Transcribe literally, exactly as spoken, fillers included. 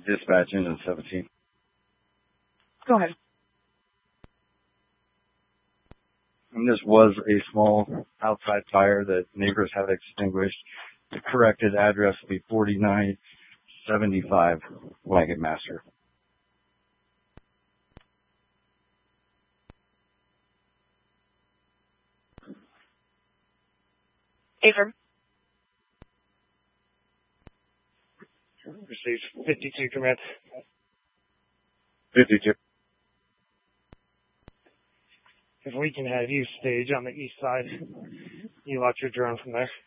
Dispatch engine seventeen. Go ahead. And this was a small outside fire that neighbors have extinguished. The corrected address will be forty-nine seventy-five Wagon Master. Affirm. Received fifty-two command. fifty-two. If we can have you stage on the east side, you launch your drone from there.